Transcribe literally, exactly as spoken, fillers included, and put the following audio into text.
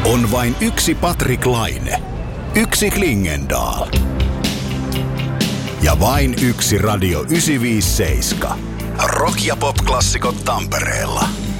On vain yksi Patrik Laine. Yksi Klingendahl. Ja vain yksi Radio yhdeksänsataaviisikymmentäseitsemän. Rock- ja pop-klassikot Tampereella.